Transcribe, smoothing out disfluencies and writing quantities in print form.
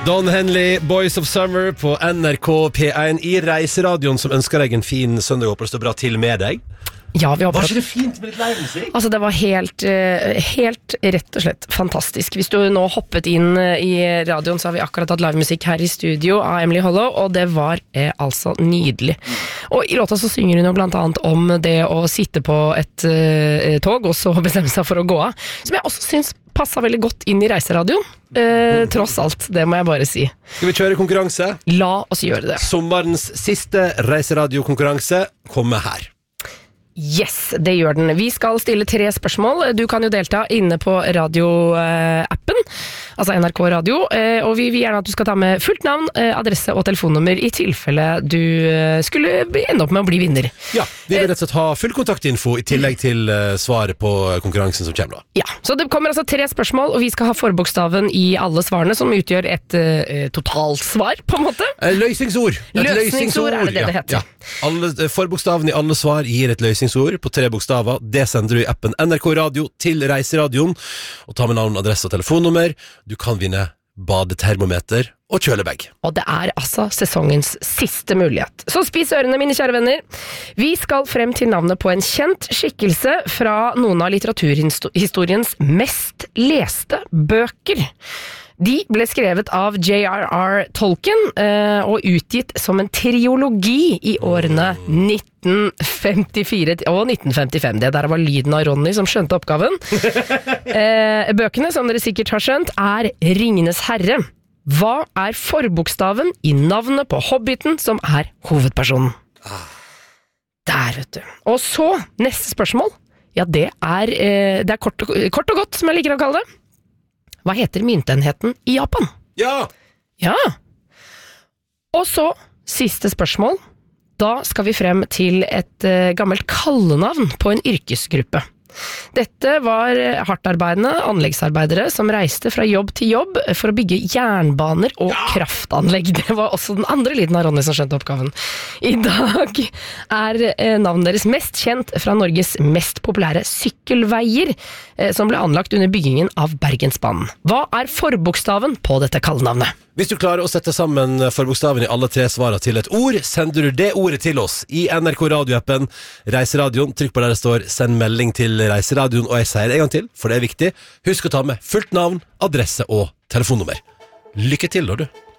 Don Henley, Boys of Summer på NRK P1 I reiseradioen som ønsker deg en fin søndag. Håper det står bra til med deg. Ja, vi Var ikke det fint med litt livemusikk? Altså, det var helt rett og slett fantastisk. Hvis du nå hoppet inn I radioen, så har vi akkurat hatt livemusikk her I studio av Emily Hollow, og det var altså nydelig. Og I låta så synger hun jo blant annet om det å sitte på et tog, og så bestemme seg for å gå av, som jeg også synes passet veldig godt inn I reiseradioen. Tross alt, det må jeg bare si. Skal vi kjøre konkurranse? La oss gjøre det. Sommerens siste reiseradiokonkurranse kommer her. Yes, det gjør den. Vi skal stille 3 spørsmål. Du kan jo delta inne på radioappen, altså NRK Radio, og vi vil gjerne at du skal ta med fullt navn, adresse og telefonnummer I tilfelle du skulle ende opp med å bli vinner. Ja, vi vil rett og slett ha full kontaktinfo I tillegg til svaret på konkurransen som kommer da. Ja, så det kommer altså 3 spørsmål, og vi skal ha forbokstaven I alle svarene, som utgjør et totalsvar, på en måte. Løsningsord. Løsningsord er det heter. Ja. Forbokstaven I alle svar gir et løsningsord på 3 bokstaver. Det sender du I appen NRK Radio til reiseradioen, og ta med navn, adresse og telefonnummer. Du kan vinne badetermometer og kjølebag. Og det er altså sesongens siste mulighet. Så spis ørene, mine kjære venner. Vi skal frem til navnet på en kjent skikkelse fra noen av litteraturhistoriens mest leste bøker. De ble skrevet av J.R.R. Tolkien og utgitt som en triologi I årene 1954 og 1955. Det der var lyden av Ronny som skjønte oppgaven. Bøkene, som dere sikkert har skjønt, er Ringenes Herre. Hva er forbokstaven I navnet på Hobbiten som er hovedpersonen? Der, vet du. Og så, neste spørsmål. Ja, det er kort og godt, som jeg liker å kalle det. Hva heter myntenheten I Japan? Ja! Ja! Og så, siste spørsmål. Da skal vi frem til et gammelt kallenavn på en yrkesgruppe. Dette var hardtarbeidende anleggsarbeidere som reiste fra jobb til jobb for å bygge jernbaner og kraftanlegg. Det var også den andre lyden av Ronny som skjønte oppgaven. I dag er navnet deres mest kjent fra Norges mest populære sykkelveier, som ble anlagt under byggingen av Bergensbanen. Hva er forbokstaven på dette kallenavnet? Hvis du klarer å sette sammen forbokstaven I alle 3 svarene til et ord, sender du det ordet til oss I NRK radioappen Reiseradioen. Trykk på der det står send melding til Reiseradioen, og jeg sier det en gang til, for det er viktig. Husk å ta med fullt navn, adresse og telefonnummer. Lykke til da, du!